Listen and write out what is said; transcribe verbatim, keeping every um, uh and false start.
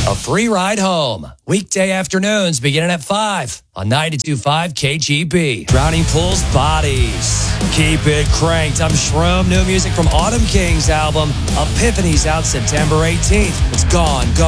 A free ride home. Weekday afternoons beginning at five on ninety-two point five K G B. Drowning Pool's Bodies. Keep it cranked. I'm Shroom. New music from Autumn King's album. Epiphany's out September eighteenth. It's gone, gone.